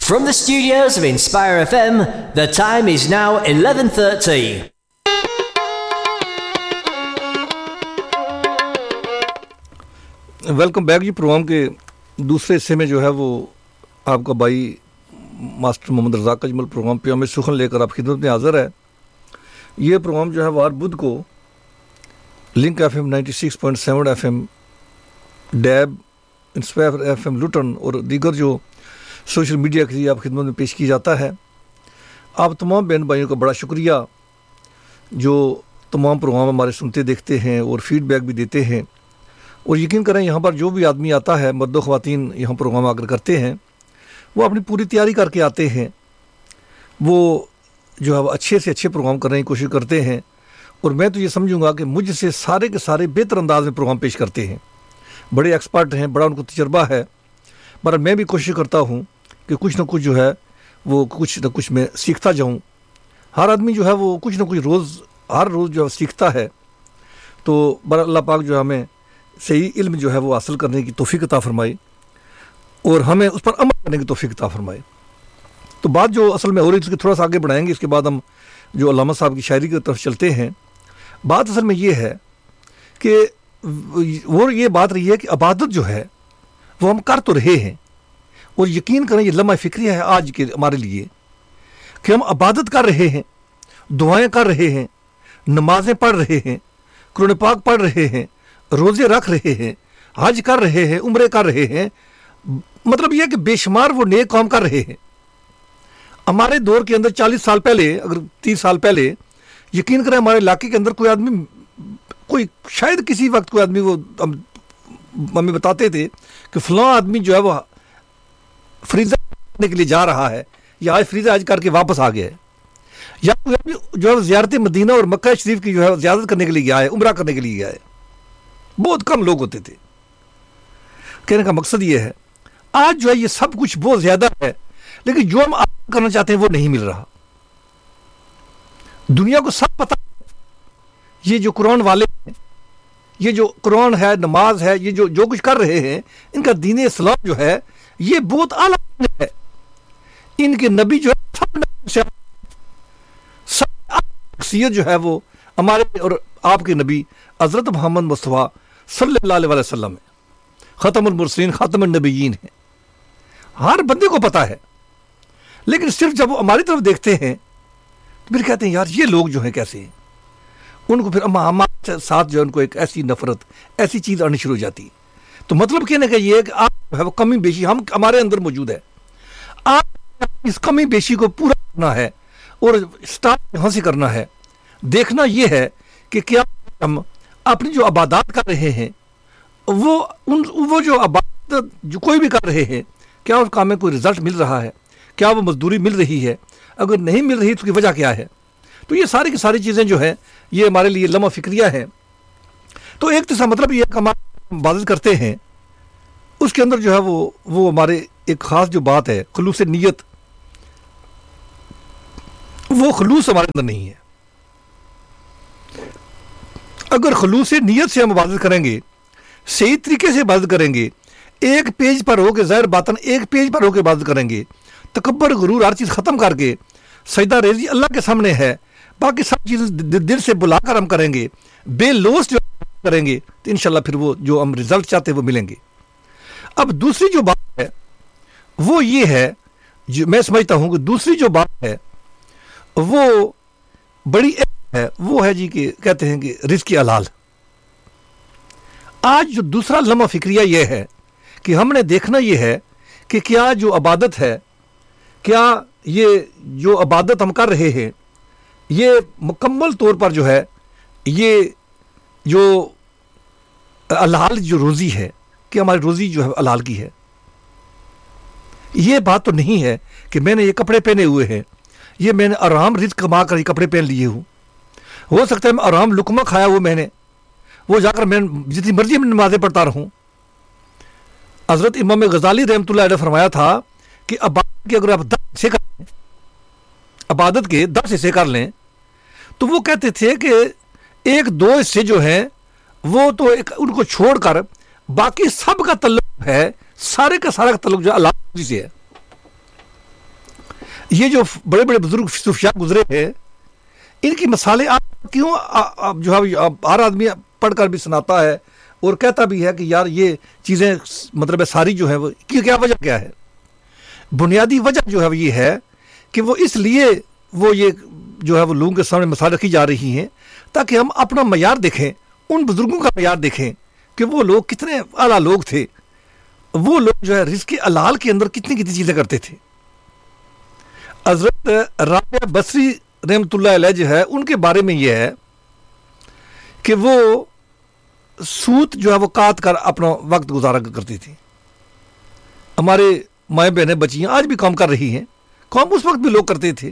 From the studios of Inspire FM, the time is now 11:30. Welcome back ji. Programme के दूसरे हिस्से में जो है वो आपका भाई मास्टर मोहम्मद रज़ाक अजमल प्रोग्राम पे हमें सुखन लेकर आप खिदमत में हाज़िर है। ये प्रोग्राम जो है वो हर बुध को link FM 96.7 FM, dab, inspire FM लुटन और दीगर जो सोशल मीडिया के लिए आप खिदमत में पेश की जाता है। आप तमाम बहन भाइयों का बड़ा शुक्रिया जो तमाम प्रोग्राम हमारे सुनते देखते हैं और फीडबैक भी देते हैं। और यकीन करें यहाँ पर जो भी आदमी आता है, मर्द ख़वातीन यहाँ प्रोग्राम आकर करते हैं, वो अपनी पूरी तैयारी करके आते हैं। वो जो है अच्छे से अच्छे प्रोग्राम करने की कोशिश करते हैं और मैं तो ये समझूंगा कि मुझसे सारे के सारे बेहतर अंदाज में प्रोग्राम पेश करते हैं। बड़े एक्सपर्ट हैं, बड़ा उनको तजर्बा है, मगर मैं भी कोशिश करता हूँ कि कुछ ना कुछ जो है वो कुछ ना कुछ मैं सीखता जाऊँ। हर आदमी जो है वो कुछ ना कुछ हर रोज़ जो है सीखता है। तो बर अल्लाह पाक जो हमें सही इल्म जो है वो हासिल करने की तौफीक अता फरमाए और हमें उस पर अमल करने की तौफीक अता फरमाए। तो बात जो असल में हो रही थी उसके थोड़ा सा आगे बढ़ाएंगे, इसके बाद हम जो अल्लामा साहब की शायरी की तरफ चलते हैं। बात असल में ये है कि वो ये बात रही है कि इबादत जो है वो हम कर तो रहे हैं और यकीन करें ये लम्हा फ़िक्रिया है आज के हमारे लिए कि हम इबादत कर रहे हैं, दुआएं कर रहे हैं, नमाज़ें पढ़ रहे हैं, कुरान पाक पढ़ रहे हैं, रोज़े रख रहे हैं, हज कर रहे हैं, उम्रे कर रहे हैं। मतलब यह है कि बेशुमार वो नेक काम कर रहे हैं। हमारे दौर के अंदर 40 साल पहले, अगर 30 साल पहले, यकीन करें हमारे इलाके के अंदर कोई आदमी, कोई शायद किसी वक्त कोई आदमी, वो मम्मी बताते थे कि फ़लाँ आदमी जो है वो फ्रीज़ा करने के लिए जा रहा है या आज फ्रीज़ा हज करके वापस आ गया है, या कोई आदमी जो है ज़ियारत मदीना और मक्का शरीफ की जो है ज़ियारत करने के लिए गया है, उम्रा करने के लिए गया है। बहुत कम लोग होते थे। कहने का मकसद ये है आज जो है ये सब कुछ बहुत ज़्यादा है, लेकिन जो हम करना चाहते हैं वो नहीं मिल रहा। दुनिया को सब पता है, ये जो कुरान वाले हैं, ये जो कुरान है, नमाज है, ये जो कुछ कर रहे हैं, इनका दीन इस्लाम जो है ये बहुत आला है। इनके नबी जो है सब शख्सियत जो है वो हमारे और आपके नबी हज़रत मोहम्मद मुस्तफ़ा सल्लल्लाहु अलैहि वसल्लम है, ख़तमुल मुरसलीन, ख़ातमुन नबिय्यीन है। हर बंदे को पता है, लेकिन सिर्फ जब वो हमारी तरफ देखते हैं तो फिर कहते हैं यार ये लोग जो हैं कैसे हैं। उनको फिर हमारे साथ जो है उनको एक ऐसी नफरत, ऐसी चीज़ आनी शुरू हो जाती है। तो मतलब कहने का ये है कि आप है वो कमी बेशी हमारे अंदर मौजूद है। आप इस कमी बेशी को पूरा करना है और स्टार्ट यहाँ से करना है। देखना ये है कि क्या हम अपनी जो इबादत कर रहे हैं वो जो इबादत जो कोई भी कर रहे हैं, क्या उस काम में कोई रिजल्ट मिल रहा है, क्या वो मजदूरी मिल रही है, अगर नहीं मिल रही तो उसकी वजह क्या है। तो ये सारी की सारी चीज़ें जो है ये हमारे लिए लम्हा फ़िक्रिया है। तो एक तो मतलब ये हम इबादत करते हैं, उसके अंदर जो है वो हमारे एक ख़ास जो बात है खुलूस नीयत, वो खुलूस हमारे अंदर नहीं है। अगर खुलूस नीयत से हम इबादत करेंगे, सही तरीके से इबादत करेंगे, एक पेज पर होकर ज़ाहिर बातन एक पेज पर होकर इबादत करेंगे, तकब्बर गुरूर हर चीज़ ख़त्म करके सजदा रेज़ी अल्लाह के सामने है, बाकी सब चीज़ें दिल से बुलाकर हम करेंगे, बेलोस जो करेंगे, तो इंशाल्लाह फिर वो जो हम रिज़ल्ट चाहते हैं वो मिलेंगे। अब दूसरी जो बात है वो ये है, जो मैं समझता हूँ कि दूसरी जो बात है वो बड़ी है, वो है जी कि कहते हैं कि रिज़्क़ हलाल। आज जो दूसरा लम्हा फ़िक्रिया ये है कि हमने देखना ये है कि क्या जो इबादत है, क्या ये जो इबादत हम कर रहे हैं ये मुकम्मल तौर पर जो है ये जो हलाल जो रोज़ी है, कि हमारी रोज़ी जो है हलाल की है। ये बात तो नहीं है कि मैंने ये कपड़े पहने हुए हैं, ये मैंने आराम रिज़्क़ कमा कर ये कपड़े पहन लिए हूँ। हो सकता है मैं आराम लुकमा खाया हुआ मैंने, वो जाकर मैं जितनी मर्जी में नमाज़ें पढ़ता रहूँ। हज़रत इमाम गज़ाली रहमतुल्लाह अलैह फरमाया था कि इबादत के अगर आप 10 हिस्से कर लें, इबादत के 10 हिस्से कर लें, तो वो कहते थे कि 1-2 हिस्से जो हैं वो तो उनको छोड़कर बाकी सब का तल्लुक है, सारे का सारा का तल्लुक जो अल्लाह से है। یہ جو بڑے بڑے بزرگ صوفیاء گزرے ہیں، ان کی مثالیں آپ کیوں جو ہے ہر آدمی پڑھ کر بھی سناتا ہے اور کہتا بھی ہے کہ یار یہ چیزیں مطلب ساری جو ہے وہ کیا وجہ کیا ہے؟ بنیادی وجہ جو ہے وہ یہ ہے کہ وہ اس لیے وہ یہ جو ہے وہ لوگوں کے سامنے مثال رکھی جا رہی ہیں تاکہ ہم اپنا معیار دیکھیں، ان بزرگوں کا معیار دیکھیں کہ وہ لوگ کتنے اعلیٰ لوگ تھے، وہ لوگ جو ہے رزق حلال کے اندر کتنی کتنی چیزیں کرتے تھے۔ حضرت رابعہ بصری رحمۃ اللہ علیہ جو ہے ان کے بارے میں یہ ہے کہ وہ سوت جو ہے وہ کاٹ کر اپنا وقت گزارا کرتی تھی۔ ہمارے مائیں بہنیں بچیاں آج بھی کام کر رہی ہیں، کام اس وقت بھی لوگ کرتے تھے۔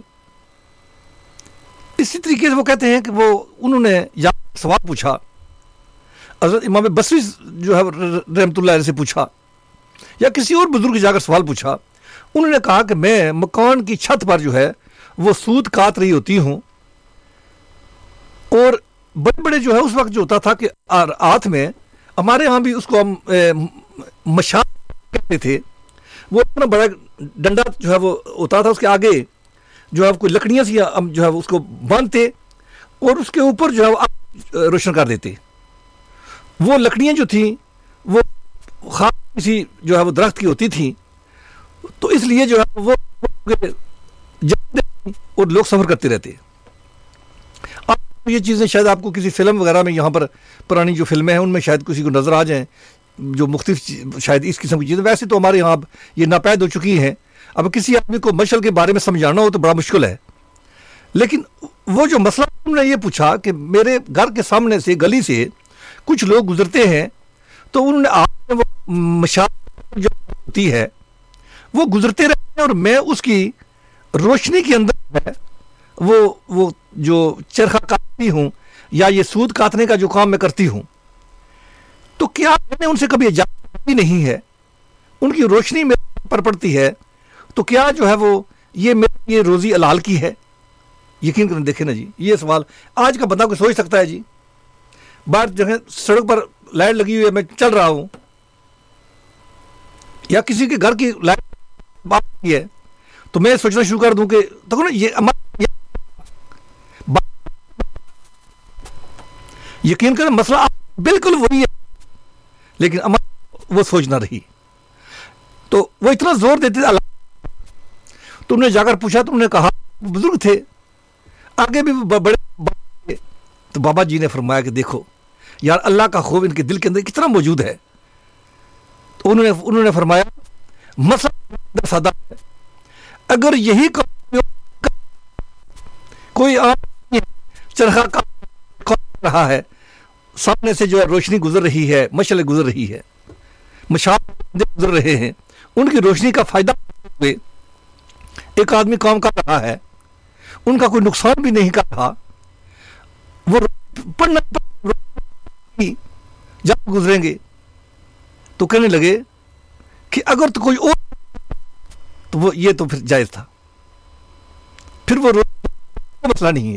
اسی طریقے سے وہ کہتے ہیں کہ انہوں نے یا سوال پوچھا، حضرت امام بصری جو ہے رحمۃ اللہ علیہ سے پوچھا یا کسی اور بزرگ جا کر سوال پوچھا، انہوں نے کہا کہ میں مکان کی چھت پر جو ہے وہ سود کاٹ رہی ہوتی ہوں، اور بڑے بڑے جو ہے اس وقت جو ہوتا تھا کہ ہاتھ میں، ہمارے ہاں بھی اس کو ہم مشال کہتے تھے، وہ اتنا بڑا ڈنڈا جو ہے وہ ہوتا تھا، اس کے آگے جو ہے کوئی لکڑیاں سی ہم جو ہے اس کو باندھتے اور اس کے اوپر جو ہے وہ روشن کر دیتے۔ وہ لکڑیاں جو تھیں وہ خاص کسی جو ہے وہ درخت کی ہوتی تھیں، تو اس لیے جو ہے وہ اور لوگ سفر کرتے رہتے۔ اب یہ چیزیں شاید آپ کو کسی فلم وغیرہ میں، یہاں پر پرانی جو فلمیں ہیں ان میں شاید کسی کو نظر آ جائیں، جو مختلف شاید اس قسم کی چیزیں، ویسے تو ہمارے یہاں یہ ناپید ہو چکی ہیں۔ اب کسی آدمی کو مشعل کے بارے میں سمجھانا ہو تو بڑا مشکل ہے، لیکن وہ جو مسئلہ انہوں نے یہ پوچھا کہ میرے گھر کے سامنے سے گلی سے کچھ لوگ گزرتے ہیں، تو انہوں نے آپ وہ مشال جو ہوتی ہے وہ گزرتے رہتے ہیں اور میں اس کی روشنی کے اندر ہے وہ جو چرخہ کاٹتی ہوں یا یہ سود کاٹنے کا جو کام میں کرتی ہوں، تو کیا میں نے ان سے کبھی اجازت بھی نہیں ہے، ان کی روشنی میرے پر پڑتی ہے، تو کیا جو ہے وہ یہ روزی حلال کی ہے؟ یقین کریں، دیکھیں نا جی، یہ سوال آج کا بندہ کوئی سوچ سکتا ہے؟ جی باہر جگہ سڑک پر لائٹ لگی ہوئی ہے، میں چل رہا ہوں، یا کسی کے گھر کی لائٹ بات کی ہے تو میں سوچنا شروع کر دوں کہ دیکھو نا یقین کریں مسئلہ بالکل وہی ہے، لیکن وہ سوچ نہ رہی، تو وہ اتنا زور دیتے تھے۔ تم نے جا کر پوچھا، تم نے کہا بزرگ تھے آگے بھی بڑے، تو بابا جی نے فرمایا کہ دیکھو یار اللہ کا خوف ان کے دل کے اندر کتنا موجود ہے۔ تو انہوں نے فرمایا مسئلہ سادہ ہے، اگر یہی کوئی چرخہ کاٹ رہا ہے، سامنے سے جو ہے روشنی گزر رہی ہے، مشعلیں گزر رہی ہے، مشال گزر رہے ہیں، ان کی روشنی کا فائدہ ہوئے ایک آدمی کام کر رہا ہے، ان کا کوئی نقصان بھی نہیں کر رہا، وہ پڑھنا جب گزریں گے تو کہنے لگے کہ اگر تو کوئی اور تو وہ یہ تو پھر جائز تھا، پھر وہ مسئلہ نہیں ہے۔